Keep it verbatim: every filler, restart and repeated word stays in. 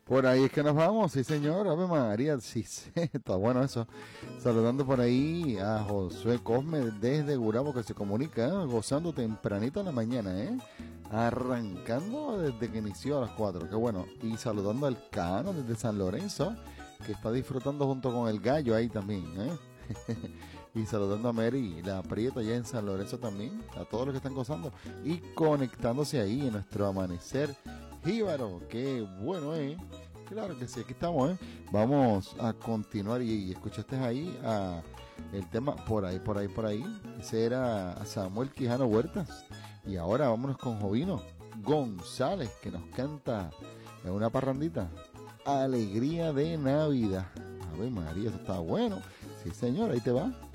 Por ahí es que nos vamos, sí señor, Ave María, sí, sí, está bueno eso. Saludando por ahí a Josué Cosme desde Gurabo que se comunica, ¿eh? Gozando tempranito en la mañana, ¿eh? Arrancando desde que inició a las cuatro, qué bueno. Y saludando al Cano desde San Lorenzo, que está disfrutando junto con el gallo ahí también, ¿eh? Y saludando a Mary, la Prieta allá en San Lorenzo también, a todos los que están gozando y conectándose ahí en nuestro amanecer jíbaro, qué bueno, ¿eh? Claro que sí, aquí estamos, ¿eh? Vamos a continuar y, y escuchaste ahí a el tema por ahí, por ahí, por ahí. Ese era Samuel Quijano Huertas. Y ahora vámonos con Jovino González, que nos canta en una parrandita Alegría de Navidad. A ver, María, eso está bueno. Sí, señor, ahí te va.